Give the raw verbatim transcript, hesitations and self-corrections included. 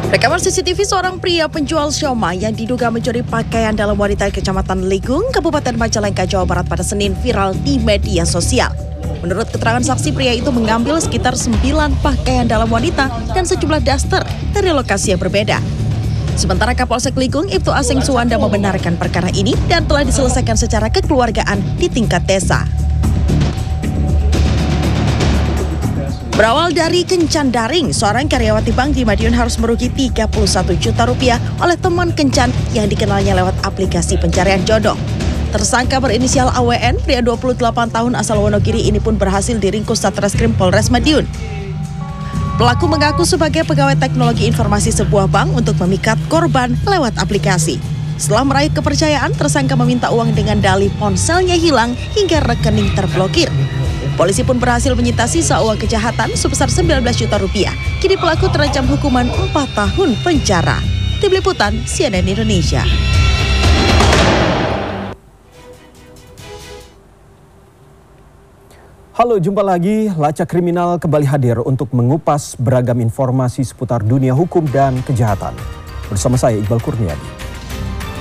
Rekaman C C T V seorang pria penjual siomay yang diduga mencuri pakaian dalam wanita di Kecamatan Ligung, Kabupaten Majalengka, Jawa Barat pada Senin viral di media sosial. Menurut keterangan saksi, pria itu mengambil sekitar sembilan pakaian dalam wanita dan sejumlah daster dari lokasi yang berbeda. Sementara Kapolsek Ligung, Ibtu Aseng Suwanda membenarkan perkara ini dan telah diselesaikan secara kekeluargaan di tingkat desa. Berawal dari kencan daring, seorang karyawati bank di Madiun harus merugi tiga puluh satu juta rupiah oleh teman kencan yang dikenalnya lewat aplikasi pencarian jodoh. Tersangka berinisial A W N, pria dua puluh delapan tahun asal Wonogiri ini pun berhasil diringkus Satreskrim Polres Madiun. Pelaku mengaku sebagai pegawai teknologi informasi sebuah bank untuk memikat korban lewat aplikasi. Setelah meraih kepercayaan, tersangka meminta uang dengan dalih ponselnya hilang hingga rekening terblokir. Polisi pun berhasil menyita sisa uang kejahatan sebesar sembilan belas juta rupiah. Kini pelaku terancam hukuman empat tahun penjara. Tim Liputan C N N Indonesia. Halo, jumpa lagi. Lacak Kriminal kembali hadir untuk mengupas beragam informasi seputar dunia hukum dan kejahatan. Bersama saya Iqbal Kurniadi.